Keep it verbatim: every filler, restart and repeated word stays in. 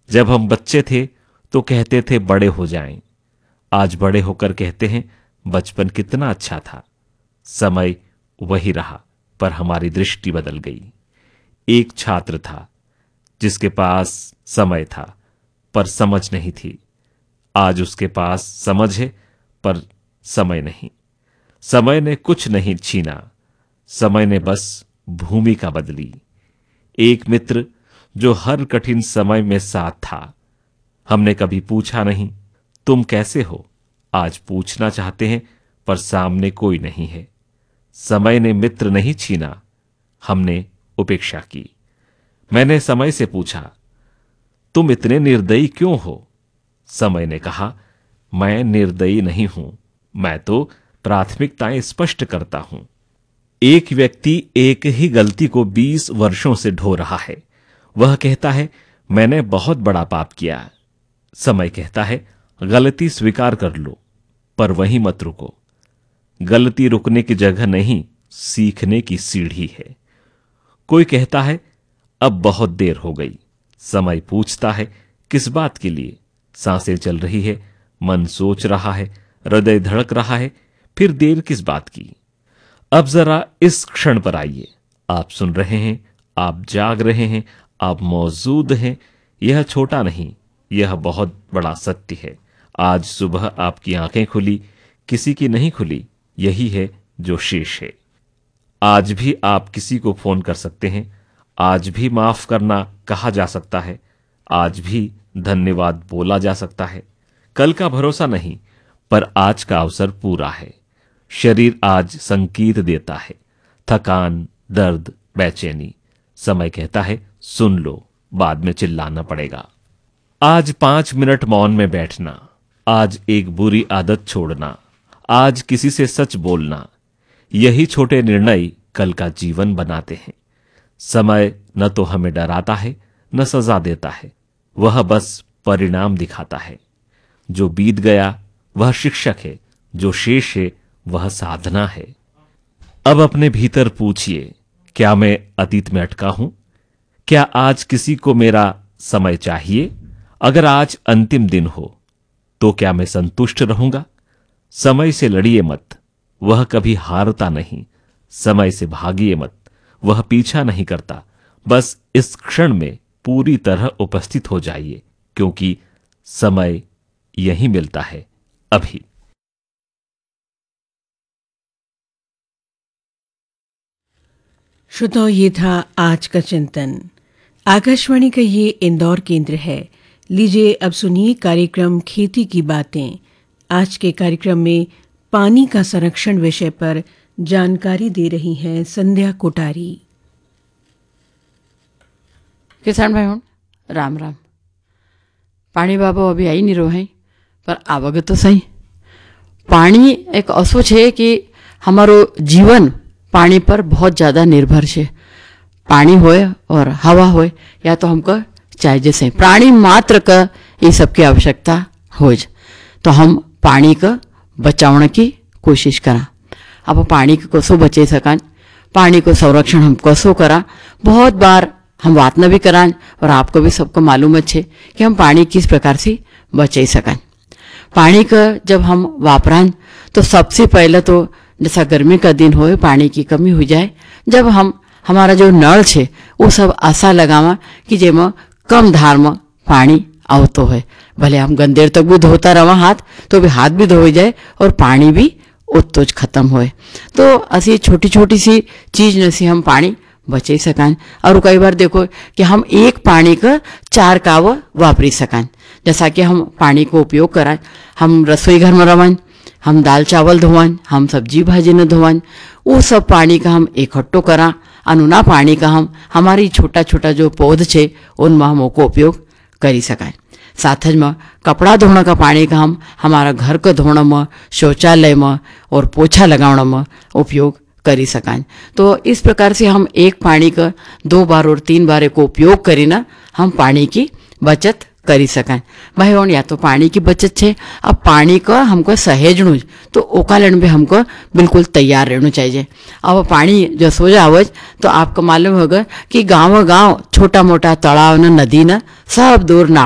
जब हम बच्चे थे तो कहते थे बड़े हो जाएं, आज बड़े होकर कहते हैं बचपन कितना अच्छा था। समय वही रहा पर हमारी दृष्टि बदल गई। एक छात्र था जिसके पास समय था पर समझ नहीं थी। आज उसके पास समझ है पर समय नहीं। समय ने कुछ नहीं छीना, समय ने बस भूमिका बदली। एक मित्र जो हर कठिन समय में साथ था। हमने कभी पूछा नहीं तुम कैसे हो, आज पूछना चाहते हैं पर सामने कोई नहीं है। समय ने मित्र नहीं छीना, हमने उपेक्षा की। मैंने समय से पूछा तुम इतने निर्दयी क्यों हो? समय ने कहा मैं निर्दयी नहीं हूं, मैं तो प्राथमिकताएं स्पष्ट करता हूं। एक व्यक्ति एक ही गलती को बीस वर्षों से ढो रहा है। वह कहता है मैंने बहुत बड़ा पाप किया। समय कहता है गलती स्वीकार कर लो पर वहीं मत रुको। गलती रुकने की जगह नहीं, सीखने की सीढ़ी है। कोई कहता है अब बहुत देर हो गई। समय पूछता है किस बात के लिए? सांसें चल रही है, मन सोच रहा है, हृदय धड़क रहा है, फिर देर किस बात की? अब जरा इस क्षण पर आइए। आप सुन रहे हैं, आप जाग रहे हैं, आप मौजूद हैं। यह छोटा नहीं, यह बहुत बड़ा सत्य है। आज सुबह आपकी आंखें खुली, किसी की नहीं खुली, यही है जो शेष है। आज भी आप किसी को फोन कर सकते हैं, आज भी माफ करना कहा जा सकता है, आज भी धन्यवाद बोला जा सकता है। कल का भरोसा नहीं पर आज का अवसर पूरा है। शरीर आज संकेत देता है, थकान, दर्द, बेचैनी। समय कहता है सुन लो, बाद में चिल्लाना पड़ेगा। आज पांच मिनट मौन में बैठना, आज एक बुरी आदत छोड़ना, आज किसी से सच बोलना, यही छोटे निर्णय कल का जीवन बनाते हैं। समय न तो हमें डराता है न सजा देता है, वह बस परिणाम दिखाता है। जो बीत गया वह शिक्षक है, जो शेष है वह साधना है। अब अपने भीतर पूछिए क्या मैं अतीत में अटका हूं? क्या आज किसी को मेरा समय चाहिए? अगर आज अंतिम दिन हो तो क्या मैं संतुष्ट रहूंगा? समय से लड़िए मत, वह कभी हारता नहीं। समय से भागिए मत, वह पीछा नहीं करता। बस इस क्षण में पूरी तरह उपस्थित हो जाइए, क्योंकि समय यही मिलता है अभी। श्रोताओं, ये था आज का चिंतन। आकाशवाणी का ये इंदौर केंद्र है। लीजिए अब सुनिए कार्यक्रम खेती की बातें। आज के कार्यक्रम में पानी का संरक्षण विषय पर जानकारी दे रही हैं संध्या कोटारी। किसान भाई राम राम। पाणी बाबा अभी आई नहीं रहो है पर आवग तो सही। पानी एक असो है कि हमारो जीवन पानी पर बहुत ज़्यादा निर्भर है। पानी होए और हवा होए या तो हमको चाहिए जैसे प्राणी मात्र का ये सबकी आवश्यकता हो। तो हम पानी का बचाने की कोशिश करा। अब पानी को कसो बचे सकान, पानी को संरक्षण हम कसो करा, बहुत बार हम वातना भी करान और आपको भी सबको मालूम है कि हम पानी किस प्रकार से बचे सकान। पानी का जब हम वापरान तो सबसे पहले तो जैसा गर्मी का दिन हो पानी की कमी हो जाए, जब हम हमारा जो नल है वो सब आशा लगावा कि जेमा कम धार में पानी आवतो है। भले हम गंदेर तक भी धोता रहा हाथ तो भी हाथ भी धो जाए और पानी भी उत्तोज खत्म होए। तो असी छोटी छोटी सी चीज न सी हम पानी बचे सकान। और कई बार देखो कि हम एक पानी का चार काव वापरी सकान। जैसा कि हम पानी को उपयोग कराएं, हम रसोई घर में रवन, हम दाल चावल धोवन, हम सब्जी भाजी न धोवन, वो सब पानी का हम इकट्ठो करा। अनुना पानी का हम हमारी छोटा छोटा जो पौध छे उनमें हम ओको उपयोग करी सकाय। साथ में कपड़ा धोने का पानी का हम हमारा घर को धोने में, शौचालय में और पोछा लगाने में उपयोग करी सकान। तो इस प्रकार से हम एक पानी का दो बार और तीन बार को उपयोग करी ना हम पानी की बचत करी सकान। भाई और या तो पानी की बचत है, अब पानी का हमको सहेजणु तो ओकालन भी हमको बिल्कुल तैयार रहना चाहिए। अब पानी जो सो जावे तो आपको मालूम होगा कि गाँव गाँव छोटा मोटा तालाब न नदी न सब दूर ना